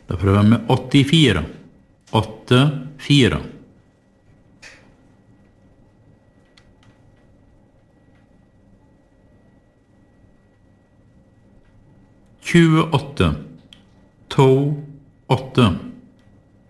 Da prøver vi med 84. 84. 28. 2, 8.